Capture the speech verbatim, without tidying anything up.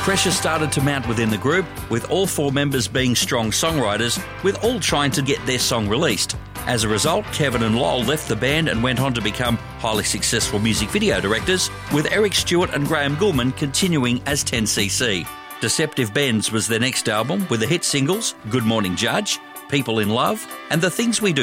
Pressure started to mount within the group, with all four members being strong songwriters, with all trying to get their song released. As a result, Kevin and Lol left the band and went on to become highly successful music video directors, with Eric Stewart and Graham Gulman continuing as ten C C. Deceptive Bends was their next album, with the hit singles Good Morning Judge, People in Love, and The Things We Do.